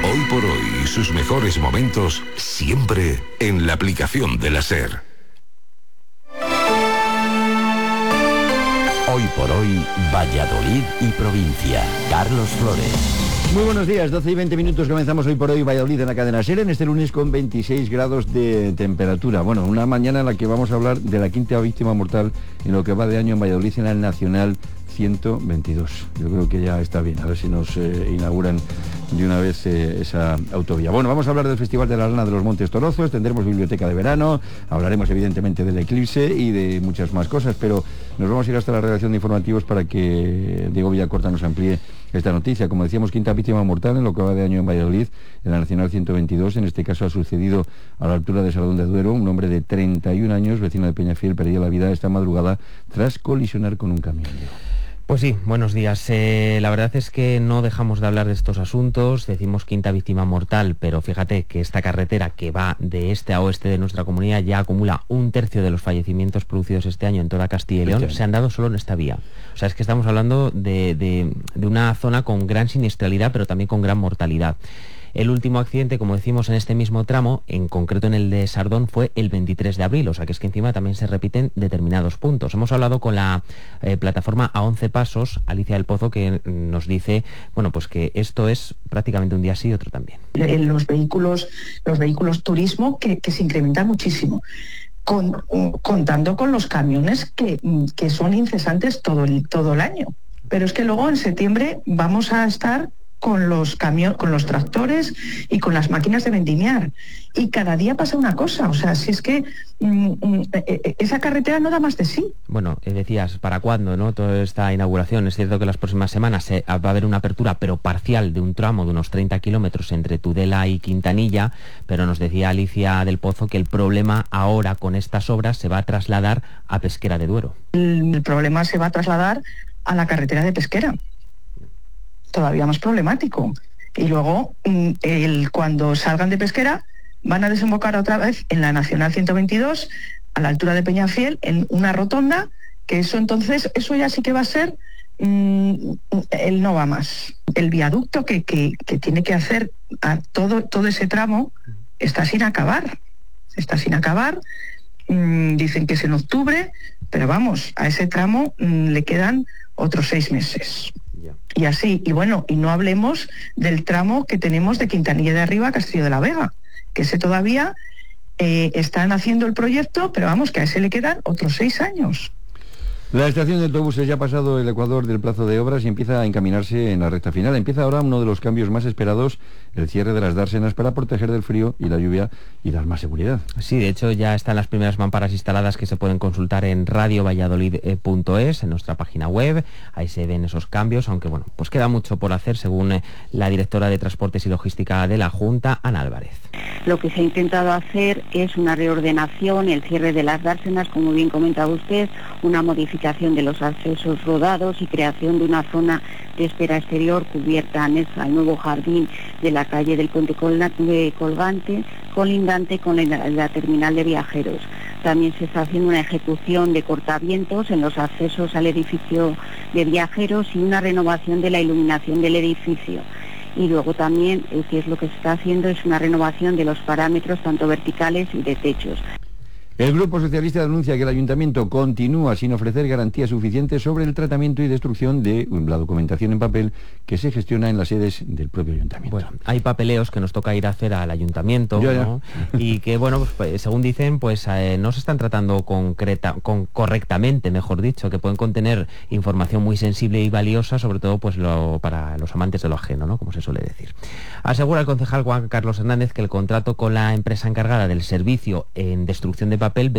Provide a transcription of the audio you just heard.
Hoy por hoy, sus mejores momentos siempre en la aplicación de la SER. Hoy por hoy, Valladolid y provincia. Carlos Flores. Muy buenos días, 12 y 20 minutos, comenzamos Hoy por hoy Valladolid en la cadena SER, en este lunes con 26 grados de temperatura. Bueno, una mañana en la que vamos a hablar de la quinta víctima mortal en lo que va de año en Valladolid en el Nacional 122. Yo creo que ya está bien, a ver si nos inauguran de una vez esa autovía. Bueno, vamos a hablar del Festival de la Lana de los Montes Torozos, tendremos biblioteca de verano, hablaremos evidentemente del eclipse y de muchas más cosas, pero nos vamos a ir hasta la redacción de informativos para que Diego Villacorta nos amplíe esta noticia. Como decíamos, quinta víctima mortal en lo que va de año en Valladolid, en la Nacional 122. En este caso ha sucedido a la altura de Salón de Duero. Un hombre de 31 años, vecino de Peñafiel, perdió la vida esta madrugada tras colisionar con un camión. Pues sí, buenos días. La verdad es que no dejamos de hablar de estos asuntos. Decimos quinta víctima mortal, pero fíjate que esta carretera que va de este a oeste de nuestra comunidad ya acumula 1/3 de los fallecimientos producidos este año en toda Castilla y León. Se han dado solo en esta vía. O sea, es que estamos hablando de una zona con gran siniestralidad, pero también con gran mortalidad. El último accidente, como decimos, en este mismo tramo, en concreto en el de Sardón, fue el 23 de abril, o sea que es que encima también se repiten determinados puntos. Hemos hablado con la plataforma A 11 Pasos, Alicia del Pozo, que nos dice, bueno, pues que esto es prácticamente un día sí y otro también. Los vehículos turismo que se incrementan muchísimo. Contando con los camiones que son incesantes todo el año. Pero es que luego en septiembre vamos a estar con los tractores y con las máquinas de vendimiar. Y cada día pasa una cosa, o sea, si es que esa carretera no da más de sí. Bueno, decías, ¿para cuándo, no? Toda esta inauguración. Es cierto que las próximas semanas va a haber una apertura, pero parcial, de un tramo de unos 30 kilómetros entre Tudela y Quintanilla, pero nos decía Alicia del Pozo que el problema ahora con estas obras se va a trasladar a Pesquera de Duero. El problema se va a trasladar a la carretera de Pesquera. Todavía más problemático. Y luego, cuando salgan de Pesquera, van a desembocar otra vez en la Nacional 122, a la altura de Peñafiel, en una rotonda, que eso ya sí que va a ser el no va más. El viaducto que tiene que hacer a todo ese tramo está sin acabar. Dicen que es en octubre, pero vamos, a ese tramo le quedan otros 6 meses. Y así, y bueno, y no hablemos del tramo que tenemos de Quintanilla de Arriba a Castillo de la Vega, que ese todavía están haciendo el proyecto, pero vamos, que a ese le quedan otros 6 años. La estación de autobuses ya ha pasado el ecuador del plazo de obras y empieza a encaminarse en la recta final. Empieza ahora uno de los cambios más esperados, el cierre de las dársenas para proteger del frío y la lluvia y dar más seguridad. Sí, de hecho ya están las primeras mamparas instaladas que se pueden consultar en radiovalladolid.es, en nuestra página web. Ahí se ven esos cambios, aunque bueno, pues queda mucho por hacer, según la directora de Transportes y Logística de la Junta, Ana Álvarez. Lo que se ha intentado hacer es una reordenación, el cierre de las dársenas, como bien comentaba usted, una modificación de los accesos rodados y creación de una zona de espera exterior cubierta anexa al nuevo jardín de la calle del Puente Colgante, colindante con la terminal de viajeros. También se está haciendo una ejecución de cortavientos en los accesos al edificio de viajeros y una renovación de la iluminación del edificio. Y luego también, que es lo que se está haciendo, es una renovación de los parámetros tanto verticales y de techos. El Grupo Socialista denuncia que el Ayuntamiento continúa sin ofrecer garantías suficientes sobre el tratamiento y destrucción de la documentación en papel que se gestiona en las sedes del propio Ayuntamiento. Bueno, hay papeleos que nos toca ir a hacer al Ayuntamiento, ¿no? Y que, bueno, pues, según dicen, pues no se están tratando correctamente, mejor dicho, que pueden contener información muy sensible y valiosa, sobre todo pues para los amantes de lo ajeno, ¿no? Como se suele decir. Asegura el concejal Juan Carlos Hernández que el contrato con la empresa encargada del servicio en destrucción de papel